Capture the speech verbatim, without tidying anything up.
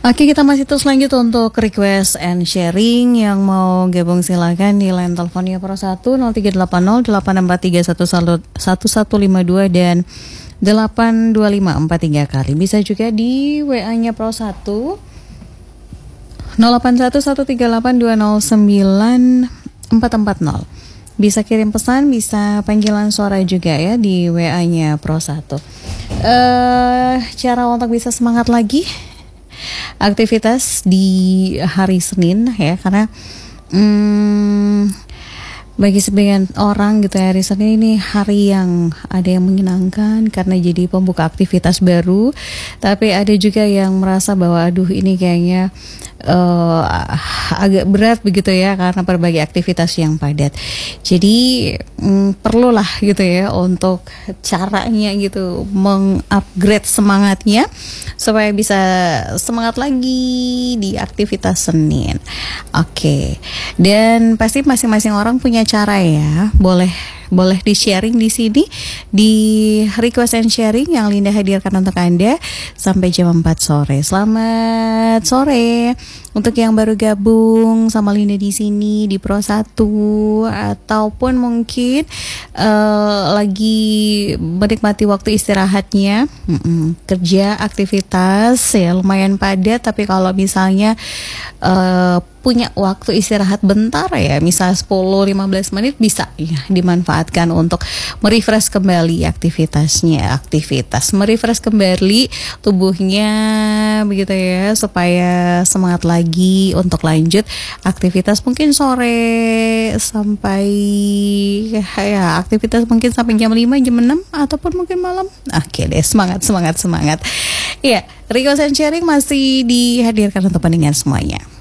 Oke, kita masih terus lanjut untuk request and sharing. Yang mau gabung silakan di line teleponnya Pro satu nol tiga delapan nol delapan empat tiga satu satu satu lima dua dan delapan dua lima empat tiga kali. Bisa juga di W A-nya Pro satu nol delapan satu satu tiga delapan dua nol sembilan empat empat nol. Bisa kirim pesan, bisa panggilan suara juga ya di W A-nya Pro satu. Uh, cara untuk bisa semangat lagi aktivitas di hari Senin ya, karena hmm, bagi sebagian orang gitu ya, hari Senin ini hari yang ada yang menyenangkan karena jadi pembuka aktivitas baru, tapi ada juga yang merasa bahwa aduh ini kayaknya uh, agak berat begitu ya karena berbagai aktivitas yang padat. Jadi mm, perlulah gitu ya untuk caranya gitu mengupgrade semangatnya supaya bisa semangat lagi di aktivitas Senin. Oke, dan pasti masing-masing orang punya cara ya. Boleh boleh di sharing di sini di request and sharing yang Linda hadirkan untuk Anda sampai jam empat sore. Selamat sore untuk yang baru gabung sama Linda di sini di Pro satu, ataupun mungkin uh, lagi menikmati waktu istirahatnya. Mm-mm, kerja aktivitas ya lumayan padat, tapi kalau misalnya uh, punya waktu istirahat bentar ya, misal sepuluh sampai lima belas menit bisa ya dimanfaatkan untuk merefresh kembali aktivitasnya, aktivitas merefresh kembali tubuhnya begitu ya, supaya semangat lagi untuk lanjut aktivitas mungkin sore sampai ya aktivitas mungkin sampai jam lima, jam enam ataupun mungkin malam. Oke deh, semangat semangat semangat. Ya, request and sharing masih dihadirkan untuk pendengar semuanya.